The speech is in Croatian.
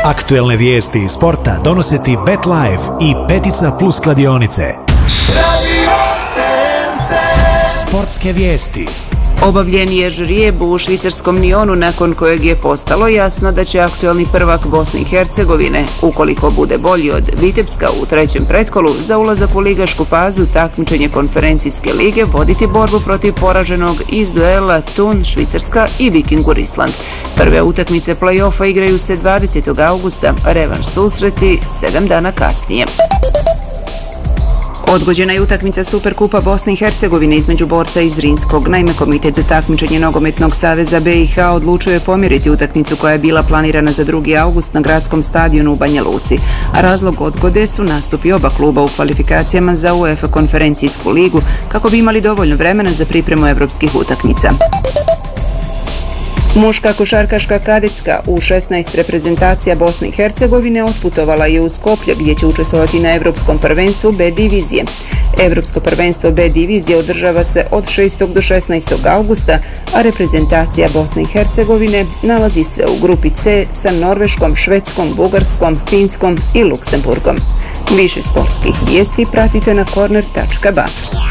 Aktuelne vijesti iz sporta donose ti BetLife i Petica Plus kladionice. Sportske vijesti. Obavljen je žrijeb u švicarskom Lyonu nakon kojeg je postalo jasno da će aktuelni prvak Bosne i Hercegovine, ukoliko bude bolji od Vitebska u trećem pretkolu, za ulazak u ligašku fazu takmičenje konferencijske lige voditi borbu protiv poraženog iz duela Thun Švicarska i Vikingur Island. Prve utakmice play-offa igraju se 20. augusta, revanš susreti 7 dana kasnije. Odgođena je utakmica Superkupa Bosne i Hercegovine između borca iz Zrinskog. Naime, Komitet za takmičenje Nogometnog saveza BiH odlučio je pomeriti utakmicu koja je bila planirana za 2. august na gradskom stadionu u Banja Luci. A razlog odgode su nastupi oba kluba u kvalifikacijama za UEFA konferencijsku ligu kako bi imali dovoljno vremena za pripremu evropskih utakmica. Muška košarkaška kadetska u 16 reprezentacija Bosne i Hercegovine otputovala je u Skoplje gdje će učestvovati na Evropskom prvenstvu B divizije. Evropsko prvenstvo B divizije održava se od 6. do 16. augusta, a reprezentacija Bosne i Hercegovine nalazi se u grupi C sa Norveškom, Švedskom, Bugarskom, Finskom i Luksemburgom. Više sportskih vijesti pratite na corner.ba.